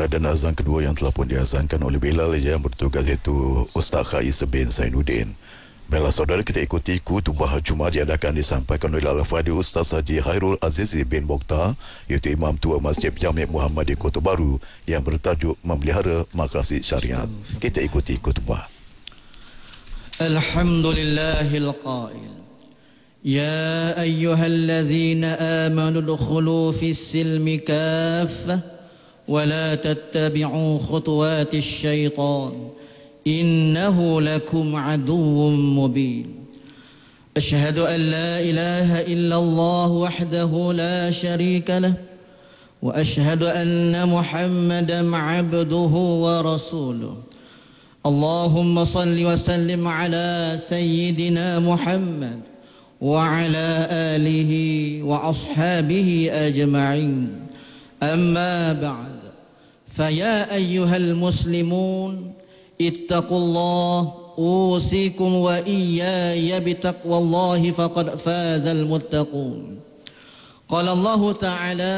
Dan azan kedua yang telah pun diazankan oleh Bilal yang bertugas iaitu Ustaz Khais bin Zainuddin. Baiklah saudara, kita ikuti khutbah Jumaat yang akan disampaikan oleh Al-Fadhil Ustaz Haji Khairul Aziz bin Mokhtar, iaitu Imam Tua Masjid Jami' Muhammadi Kota Baru yang bertajuk Memelihara Maqasid Syariat. Kita ikuti khutbah. Alhamdulillahil qail. Ya ayyuhallazina amanu dukhulu fis silmi kaffah ولا تتبعوا خطوات الشيطان إنه لكم عدو مبين أشهد أن لا إله إلا الله وحده لا شريك له وأشهد أن محمدا عبده ورسوله اللهم صل وسلم على سيدنا محمد وعلى آله وأصحابه أجمعين أما بعد فيا أيها المسلمون اتقوا الله أوصيكم وإياي بتقوى الله فقد فاز المتقون قال الله تعالى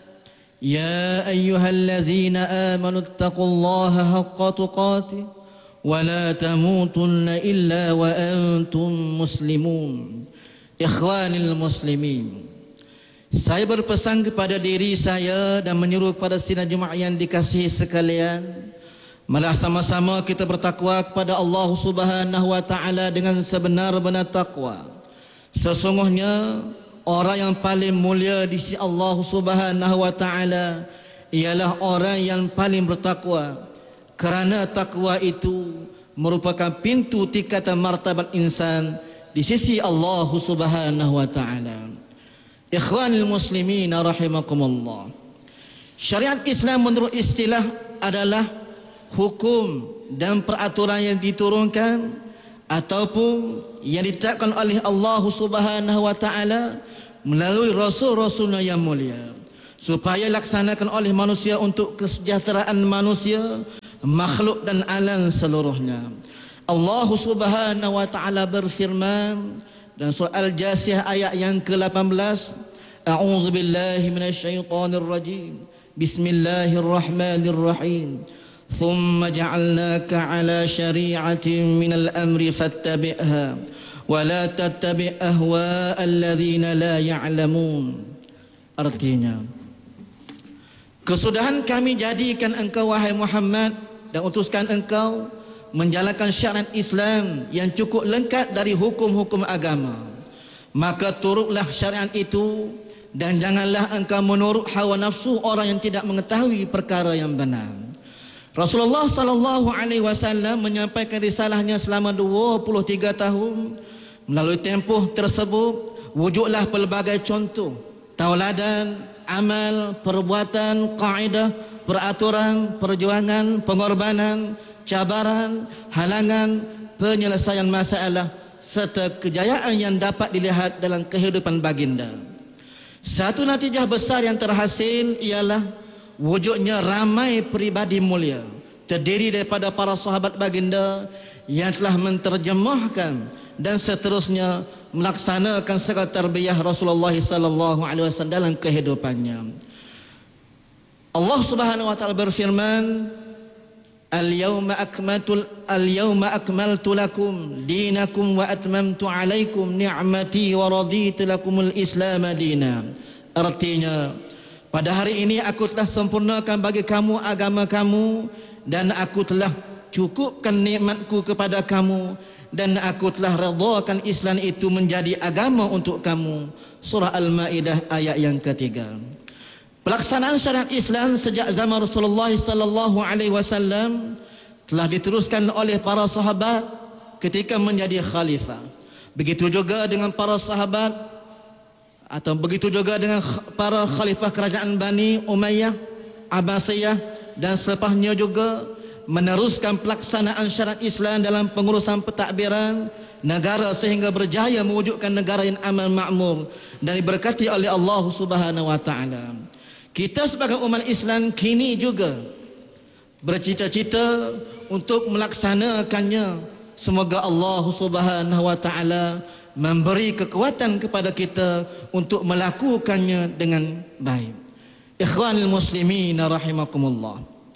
يا أيها الذين آمنوا اتقوا الله حق تقاته ولا تموتن إلا وأنتم مسلمون إخواني المسلمين. Saya berpesan kepada diri saya dan menyuruh kepada sidang jemaah yang dikasihi sekalian, marilah sama-sama kita bertakwa kepada Allah Subhanahu wa taala dengan sebenar-benar takwa. Sesungguhnya orang yang paling mulia di sisi Allah Subhanahu wa taala ialah orang yang paling bertakwa, kerana takwa itu merupakan pintu tingkatan martabat insan di sisi Allah Subhanahu wa taala. Ikhwanil muslimin rahimakumullah. Syariat Islam menurut istilah adalah hukum dan peraturan yang diturunkan ataupun yang ditetapkan oleh Allah Subhanahu wa taala melalui rasul-rasulnya yang mulia supaya dilaksanakan oleh manusia untuk kesejahteraan manusia, makhluk dan alam seluruhnya. Allah Subhanahu wa taala berfirman dan surah Al-Jasiyah ayat yang ke-18, A'udzu billahi minasyaitonir rajim. Bismillahirrahmanirrahim. Thumma ja'alnaka 'ala syari'atin minal amri fattabi'ha wa la tattabi' ahwa'al ladzina la ya'lamun. Artinya, kesudahan kami jadikan engkau wahai Muhammad dan utuskan engkau menjalankan syariat Islam yang cukup lengkap dari hukum-hukum agama. Maka turutlah syariat itu dan janganlah engkau menurut hawa nafsu orang yang tidak mengetahui perkara yang benar. Rasulullah sallallahu alaihi wasallam menyampaikan risalahnya selama 23 tahun. Melalui tempoh tersebut wujudlah pelbagai contoh, tauladan, amal, perbuatan, kaedah, peraturan, perjuangan, pengorbanan, cabaran, halangan, penyelesaian masalah serta kejayaan yang dapat dilihat dalam kehidupan baginda. Satu natijah besar yang terhasil ialah wujudnya ramai pribadi mulia terdiri daripada para sahabat baginda yang telah menterjemahkan dan seterusnya melaksanakan segala tarbiyah Rasulullah sallallahu alaihi wasallam dalam kehidupannya. Allah Subhanahu wa taala berfirman, Al-yawma akmaltu lakum dinakum wa atmamtu alaikum ni'mati wa raditu lakumul Islam dina. Artinya, pada hari ini aku telah sempurnakan bagi kamu agama kamu dan aku telah cukupkan nikmatku kepada kamu dan aku telah redhakan Islam itu menjadi agama untuk kamu. Surah Al-Maidah ayat yang ketiga. Pelaksanaan syariat Islam sejak zaman Rasulullah sallallahu alaihi wasallam telah diteruskan oleh para sahabat ketika menjadi khalifah. Begitu juga dengan para sahabat atau begitu juga dengan para khalifah kerajaan Bani Umayyah, Abbasiyah dan selepasnya juga meneruskan pelaksanaan syariat Islam dalam pengurusan pentadbiran negara sehingga berjaya mewujudkan negara yang aman makmur dan diberkati oleh Allah Subhanahu wa taala. Kita sebagai umat Islam kini juga bercita-cita untuk melaksanakannya. Semoga Allah Subhanahu wa taala memberi kekuatan kepada kita untuk melakukannya dengan baik. Ikhwanil muslimin rahimakumullah.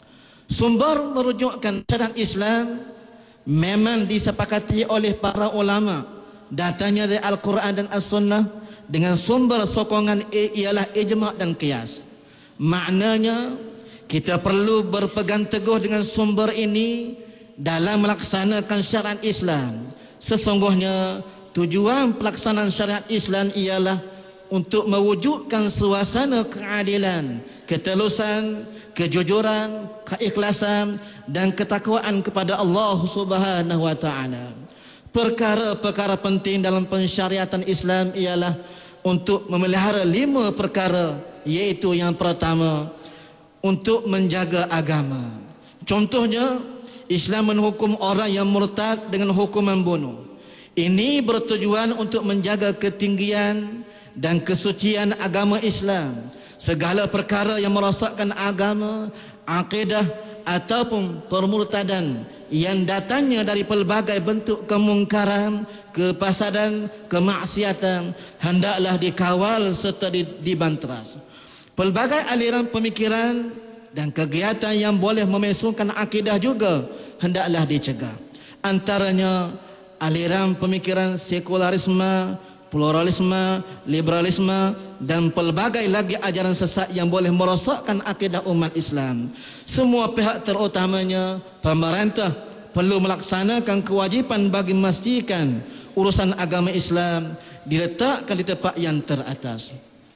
Sumber merujukkan syariat Islam memang disepakati oleh para ulama, datanya dari Al-Quran dan As-Sunnah, dengan sumber sokongan ialah ijma' dan qiyas. Maknanya kita perlu berpegang teguh dengan sumber ini dalam melaksanakan syariat Islam. Sesungguhnya tujuan pelaksanaan syariat Islam ialah untuk mewujudkan suasana keadilan, ketelusan, kejujuran, keikhlasan dan ketakwaan kepada Allah Subhanahu wa taala. Perkara-perkara penting dalam pensyariatan Islam ialah untuk memelihara 5 perkara, iaitu yang pertama, untuk menjaga agama. Contohnya, Islam menghukum orang yang murtad dengan hukuman bunuh. Ini bertujuan untuk menjaga ketinggian dan kesucian agama Islam. Segala perkara yang merosakkan agama, akidah ataupun permurtadan yang datangnya dari pelbagai bentuk kemungkaran, kepasadan, kemaksiatan hendaklah dikawal serta dibanteras. Pelbagai aliran pemikiran dan kegiatan yang boleh memesongkan akidah juga hendaklah dicegah. Antaranya aliran pemikiran sekularisme, pluralisme, liberalisme dan pelbagai lagi ajaran sesat yang boleh merosakkan akidah umat Islam. Semua pihak, terutamanya pemerintah, perlu melaksanakan kewajipan bagi memastikan urusan agama Islam diletakkan di tempat yang teratas.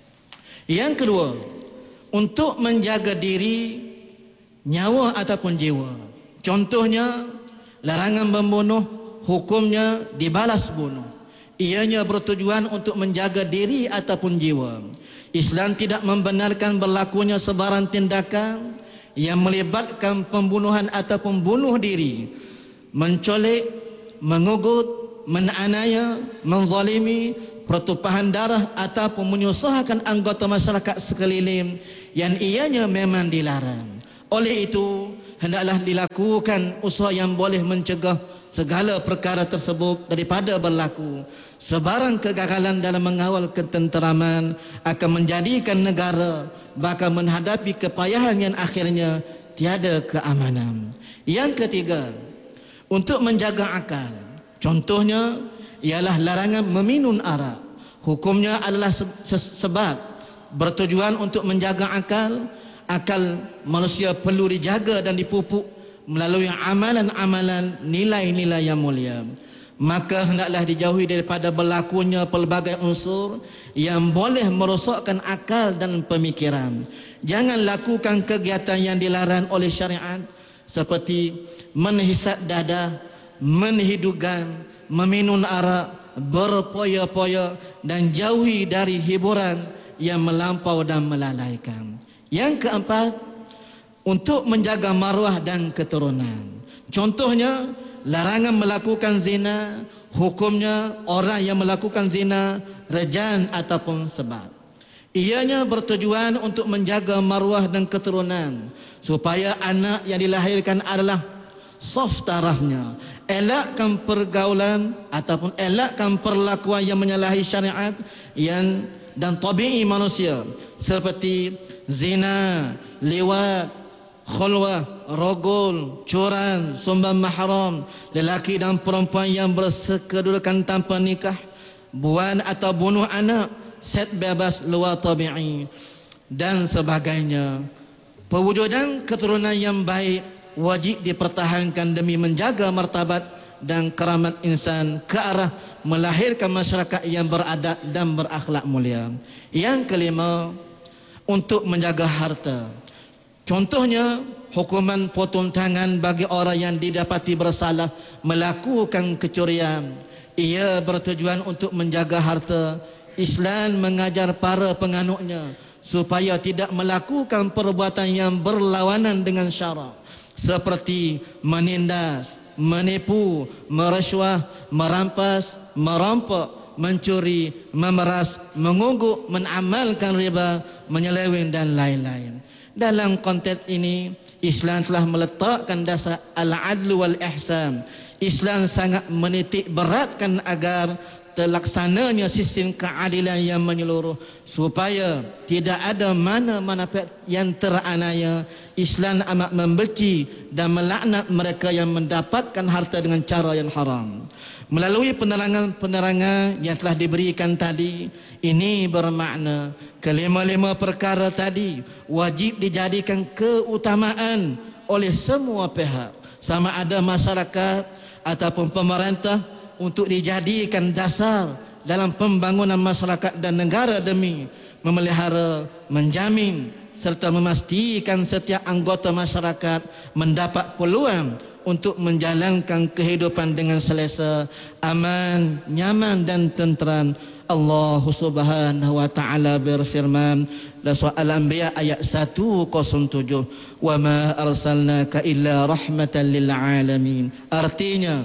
Yang kedua, untuk menjaga diri, nyawa ataupun jiwa. Contohnya, larangan membunuh, hukumnya dibalas bunuh. Ianya bertujuan untuk menjaga diri ataupun jiwa. Islam tidak membenarkan berlakunya sebarang tindakan yang melibatkan pembunuhan ataupun bunuh diri, mencolek, mengugut, menganiaya, menzalimi, pertumpahan darah ataupun menyusahkan anggota masyarakat sekeliling yang ianya memang dilarang. Oleh itu, hendaklah dilakukan usaha yang boleh mencegah segala perkara tersebut daripada berlaku. Sebarang kegagalan dalam mengawal ketenteraman akan menjadikan negara bakal menghadapi kepayahan yang akhirnya tiada keamanan. Yang ketiga, untuk menjaga akal. Contohnya ialah larangan meminum arak. Hukumnya adalah sebab bertujuan untuk menjaga akal. Akal manusia perlu dijaga dan dipupuk melalui amalan-amalan nilai-nilai yang mulia. Maka hendaklah dijauhi daripada berlakunya pelbagai unsur yang boleh merosakkan akal dan pemikiran. Jangan lakukan kegiatan yang dilarang oleh syariat seperti menghisap dada, menhidugan, meminum arak, berpoya-poya dan jauhi dari hiburan yang melampau dan melalaikan. Yang keempat, untuk menjaga maruah dan keturunan. Contohnya, larangan melakukan zina. Hukumnya orang yang melakukan zina rejan ataupun sebat. Ianya bertujuan untuk menjaga maruah dan keturunan, supaya anak yang dilahirkan adalah saf tarafnya. Elakkan pergaulan ataupun elakkan perlakuan yang menyalahi syariat dan tabi'i manusia, seperti zina, liwat, khulwah, rogol, curan, sumbang mahram, lelaki dan perempuan yang bersekedudukan tanpa nikah, buan atau bunuh anak, seks bebas luar tabi'i dan sebagainya. Pewujudan keturunan yang baik wajib dipertahankan demi menjaga martabat dan keramat insan ke arah melahirkan masyarakat yang beradab dan berakhlak mulia. Yang kelima, untuk menjaga harta. Contohnya, hukuman potong tangan bagi orang yang didapati bersalah melakukan kecurian. Ia bertujuan untuk menjaga harta. Islam mengajar para penganutnya supaya tidak melakukan perbuatan yang berlawanan dengan syarak, seperti menindas, menipu, meresyuah, merampas, merampok, mencuri, memeras, mengungguk, menamalkan riba, menyeleweng dan lain-lain. Dalam konteks ini, Islam telah meletakkan dasar al-adlu wal ihsan. Islam sangat menitik beratkan agar terlaksananya sistem keadilan yang menyeluruh, supaya tidak ada mana-mana pihak yang teranaya. Islam amat membenci dan melaknat mereka yang mendapatkan harta dengan cara yang haram. Melalui penerangan-penerangan yang telah diberikan tadi, ini bermakna kelima-lima perkara tadi wajib dijadikan keutamaan oleh semua pihak, sama ada masyarakat ataupun pemerintah, untuk dijadikan dasar dalam pembangunan masyarakat dan negara demi memelihara, menjamin serta memastikan setiap anggota masyarakat mendapat peluang untuk menjalankan kehidupan dengan selesa, aman, nyaman dan tenteram. Allah Subhanahu wa taala berfirman dalam surah Al-Anbiya ayat 107, "Wa ma arsalnaka illa rahmatan lil alamin." Artinya,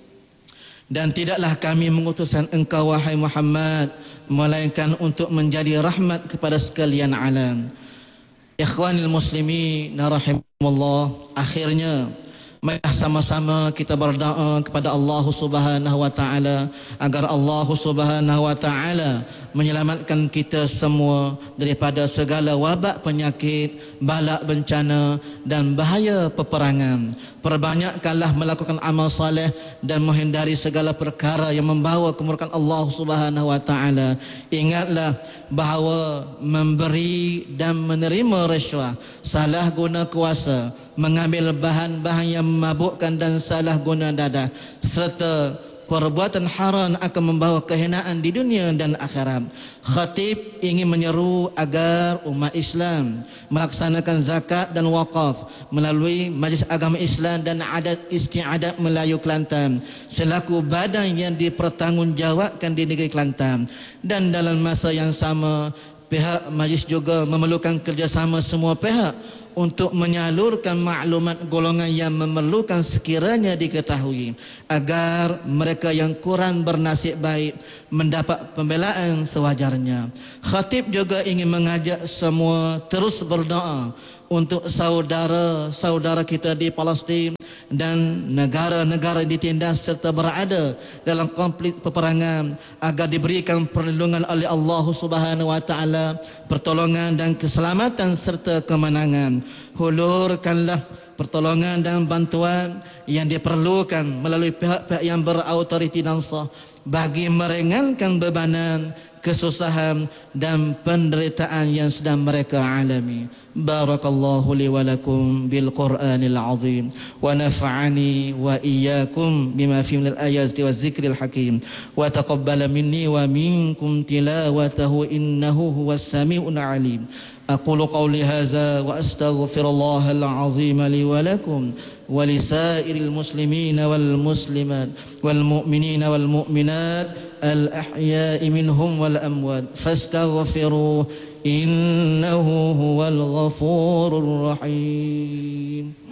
dan tidaklah kami mengutuskan engkau wahai Muhammad melainkan untuk menjadi rahmat kepada sekalian alam. Ikhwanil muslimin rahimakumullah, akhirnya mari sama-sama kita berdoa kepada Allah Subhanahu wa taala agar Allah Subhanahu wa taala menyelamatkan kita semua daripada segala wabak penyakit, bala bencana dan bahaya peperangan. Perbanyakkanlah melakukan amal saleh dan menghindari segala perkara yang membawa kemurkaan Allah Subhanahu wa taala. Ingatlah bahawa memberi dan menerima rasuah, salah guna kuasa, mengambil bahan-bahan yang memabukkan dan salah guna dadah, serta perbuatan haram akan membawa kehinaan di dunia dan akhirat. Khatib ingin menyeru agar umat Islam melaksanakan zakat dan wakaf melalui Majlis Agama Islam dan Adat Istiadat Melayu Kelantan selaku badan yang dipertanggungjawabkan di negeri Kelantan. Dan dalam masa yang sama, pihak majlis juga memerlukan kerjasama semua pihak untuk menyalurkan maklumat golongan yang memerlukan sekiranya diketahui, agar mereka yang kurang bernasib baik mendapat pembelaan sewajarnya. Khatib juga ingin mengajak semua terus berdoa untuk saudara-saudara kita di Palestin dan negara-negara yang ditindas serta berada dalam konflik peperangan, agar diberikan perlindungan oleh Allah Subhanahu wa taala, pertolongan dan keselamatan serta kemenangan. Hulurkanlah pertolongan dan bantuan yang diperlukan melalui pihak-pihak yang berautoriti dan sah bagi meringankan bebanan, kesusahan dan penderitaan yang sedang mereka alami. Barakallahu li wa lakum bil Qur'anil azim wa nafa'ani wa iyyakum bima fi minal ayati waz zikril hakim wa taqabbala minni wa minkum tilawatahu innahu huwas samiul alim. أقول قولي هذا وأستغفر الله العظيم لي ولكم ولسائر المسلمين والمسلمات والمؤمنين والمؤمنات الأحياء منهم والأموات فاستغفروه إنه هو الغفور الرحيم.